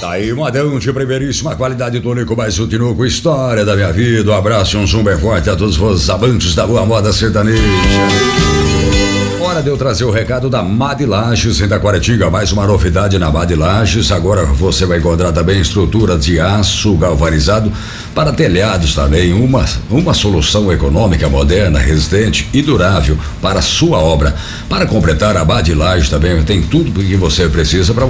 Tá aí, modão de primeiríssima qualidade, Tônico mais o Tinoco, história da minha vida. Um abraço e um zoom bem forte a todos os amantes da boa moda sertaneja. Hora de eu trazer o recado da Madi Lages em Taquaritinga. Mais uma novidade na Madi Lages. Agora você vai encontrar também estrutura de aço galvanizado para telhados também. Uma solução econômica, moderna, resistente e durável para a sua obra. Para completar, a Madi Lages também tem tudo o que você precisa para